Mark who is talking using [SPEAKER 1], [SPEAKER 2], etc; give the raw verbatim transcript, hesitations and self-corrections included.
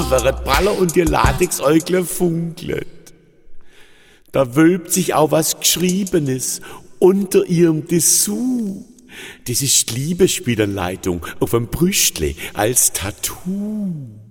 [SPEAKER 1] Farbe wird praller und ihr Latexäugle funkelt. Da wölbt sich auch was Geschriebenes unter ihrem Dessous. Das ist die Liebesspielanleitung auf dem Brüstle als Tattoo.